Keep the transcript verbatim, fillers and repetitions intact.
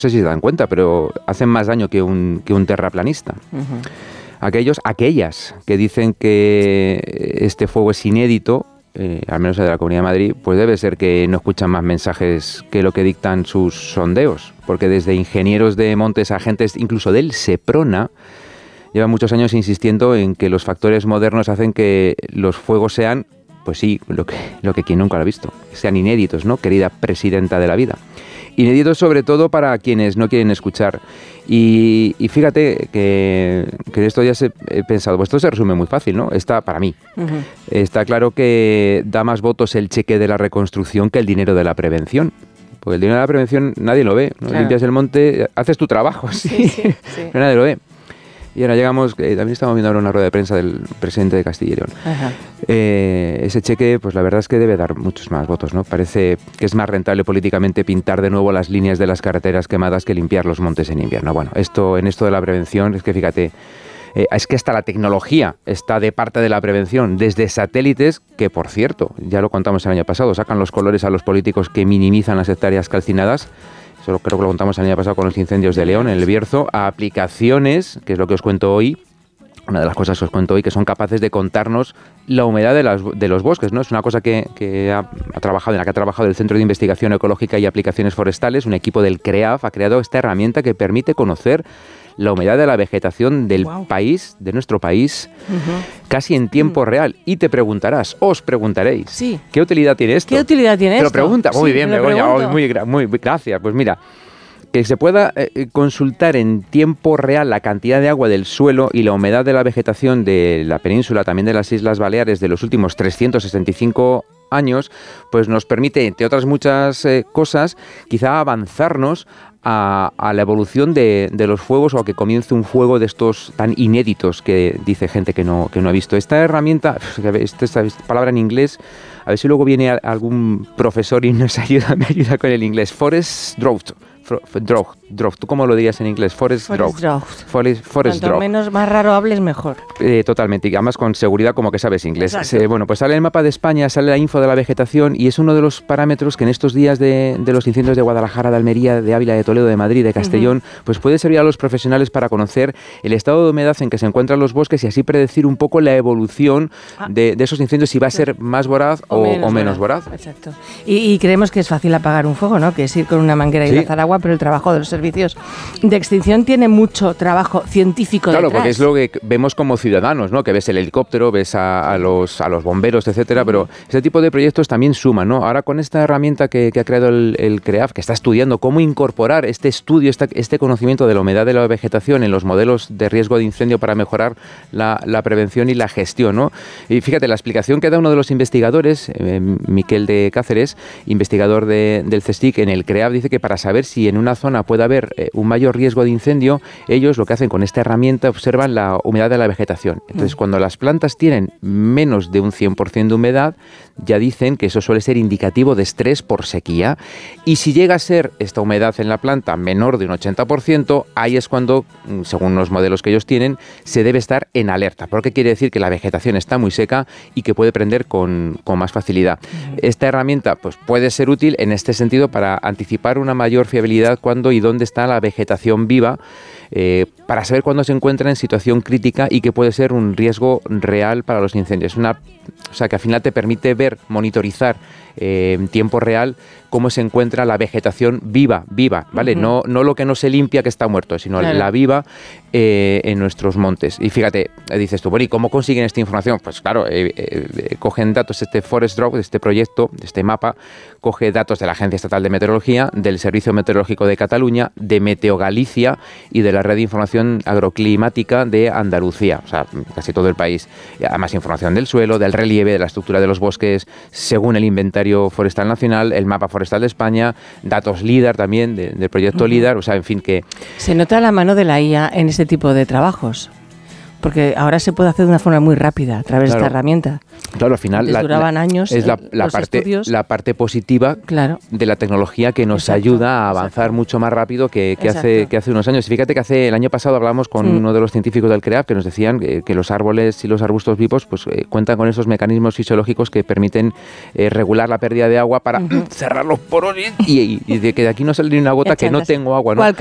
sé si se dan cuenta, pero hacen más daño que un, que un terraplanista. Uh-huh. Aquellos, aquellas que dicen que este fuego es inédito, eh, al menos de la Comunidad de Madrid, pues debe ser que no escuchan más mensajes que lo que dictan sus sondeos, porque desde ingenieros de montes, agentes incluso del Seprona, llevan muchos años insistiendo en que los factores modernos hacen que los fuegos sean, pues sí, lo que, lo que quien nunca lo ha visto, sean inéditos, ¿no, querida presidenta de la vida? Inéditos sobre todo para quienes no quieren escuchar. Y, y fíjate que, que de esto ya se, he pensado, pues esto se resume muy fácil, ¿no? Está, para mí, uh-huh. está claro que da más votos el cheque de la reconstrucción que el dinero de la prevención. Porque el dinero de la prevención nadie lo ve, ¿no? Claro. Limpias el monte, haces tu trabajo, sí, sí, sí, sí. Pero nadie lo ve. Y ahora llegamos, eh, también estamos viendo ahora una rueda de prensa del presidente de Castilla y León. Eh, ese cheque, pues la verdad es que debe dar muchos más votos, ¿no? Parece que es más rentable políticamente pintar de nuevo las líneas de las carreteras quemadas que limpiar los montes en invierno. Bueno, esto en esto de la prevención, es que fíjate, eh, es que hasta la tecnología está de parte de la prevención, desde satélites, que por cierto, ya lo contamos el año pasado, sacan los colores a los políticos que minimizan las hectáreas calcinadas. Eso creo que lo contamos el año pasado con los incendios de León, en el Bierzo, a aplicaciones, que es lo que os cuento hoy, una de las cosas que os cuento hoy, que son capaces de contarnos la humedad de, las, de los bosques, ¿no? Es una cosa que, que ha, ha trabajado, en la que ha trabajado el Centro de Investigación Ecológica y Aplicaciones Forestales, un equipo del CREAF ha creado esta herramienta que permite conocer la humedad de la vegetación del wow. país, de nuestro país, uh-huh. casi en tiempo uh-huh. real. Y te preguntarás, os preguntaréis, sí. ¿qué utilidad tiene esto? ¿Qué utilidad tiene Te esto? lo pregunta, muy sí, bien, Begoña, oh, muy, muy, muy gracias. Pues mira, que se pueda eh, consultar en tiempo real la cantidad de agua del suelo y la humedad de la vegetación de la península, también de las Islas Baleares, de los últimos trescientos sesenta y cinco años, pues nos permite, entre otras muchas eh, cosas, quizá avanzarnos a, a la evolución de, de los fuegos o a que comience un fuego de estos tan inéditos que dice gente que no, que no ha visto. Esta herramienta, esta, esta palabra en inglés, a ver si luego viene algún profesor y nos ayuda, me ayuda con el inglés. Forest drought. Drought, drought. ¿Tú cómo lo dirías en inglés? Forest, forest drought. Forest, forest Cuanto drought. menos más raro hables, mejor. Eh, totalmente, y además con seguridad como que sabes inglés. Eh, bueno, pues sale el mapa de España, sale la info de la vegetación y es uno de los parámetros que en estos días de, de los incendios de Guadalajara, de Almería, de Ávila, de Toledo, de Madrid, de Castellón, uh-huh. pues puede servir a los profesionales para conocer el estado de humedad en que se encuentran los bosques y así predecir un poco la evolución ah. de, de esos incendios, si va a ser más voraz o, o, menos, o menos voraz. voraz. Exacto. Y, y creemos que es fácil apagar un fuego, ¿no? Que es ir con una manguera y sí. lanzar agua, pero el trabajo de los servicios de extinción tiene mucho trabajo científico claro, detrás. Porque es lo que vemos como ciudadanos, ¿no? Que ves el helicóptero, ves a, a, los, a los bomberos, etcétera, pero ese tipo de proyectos también suman, ¿no? Ahora con esta herramienta que, que ha creado el, el CREAF, que está estudiando cómo incorporar este estudio, este, este conocimiento de la humedad de la vegetación en los modelos de riesgo de incendio para mejorar la, la prevención y la gestión, ¿no? Y fíjate, la explicación que da uno de los investigadores, eh, Miquel de Cáceres, investigador de, del CSIC en el CREAF, dice que para saber si en una zona puede haber eh, un mayor riesgo de incendio, ellos lo que hacen con esta herramienta observan la humedad de la vegetación. Entonces, mm. cuando las plantas tienen menos de un cien por ciento de humedad, ya dicen que eso suele ser indicativo de estrés por sequía. Y si llega a ser esta humedad en la planta menor de un ochenta por ciento, ahí es cuando, según los modelos que ellos tienen, se debe estar en alerta, porque quiere decir que la vegetación está muy seca y que puede prender con, con más facilidad. Mm. Esta herramienta pues, puede ser útil en este sentido para anticipar una mayor fiabilidad cuando y dónde está la vegetación viva, eh, para saber cuándo se encuentra en situación crítica y que puede ser un riesgo real para los incendios. Una, o sea, que al final te permite ver, monitorizar eh, en tiempo real cómo se encuentra la vegetación viva, viva, ¿vale? Uh-huh. No, no lo que no se limpia que está muerto, sino claro. la viva eh, en nuestros montes. Y fíjate, dices tú, bueno, ¿y cómo consiguen esta información? Pues claro, eh, eh, cogen datos, este Forest Drought, este proyecto, este mapa, coge datos de la Agencia Estatal de Meteorología, del Servicio Meteorológico de Cataluña, de Meteo Galicia y de la Red de Información Agroclimática de Andalucía, o sea, casi todo el país. Además, información del suelo, del relieve, de la estructura de los bosques, según el Inventario Forestal Nacional, el Mapa Forestal de España, datos LIDAR también, de, del proyecto uh-huh. LIDAR, o sea, en fin, que... Se nota la mano de la I A en este tipo de trabajos. Porque ahora se puede hacer de una forma muy rápida a través claro. de esta herramienta. Claro, al final la, duraban la, años es la, la, parte, estudios. la parte positiva claro. de la tecnología que nos exacto, ayuda a avanzar exacto. mucho más rápido que, que, hace, que hace unos años. Y fíjate que hace el año pasado hablamos con mm. uno de los científicos del CREAF que nos decían que, que los árboles y los arbustos vivos pues, eh, cuentan con esos mecanismos fisiológicos que permiten eh, regular la pérdida de agua para uh-huh. cerrar los poros y, y, y de que de aquí no sale ni una gota que no tengo agua, ¿no?